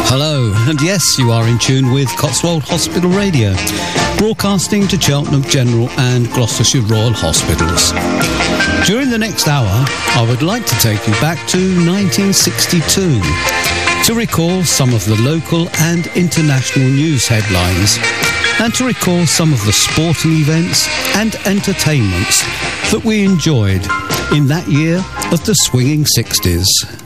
Hello, and yes, you are in tune with Cotswold Hospital Radio, broadcasting to Cheltenham General and Gloucestershire Royal Hospitals. During the next hour, I would like to take you back to 1962 to recall some of the local and international news headlines and to recall some of the sporting events and entertainments that we enjoyed in that year of the swinging 60s.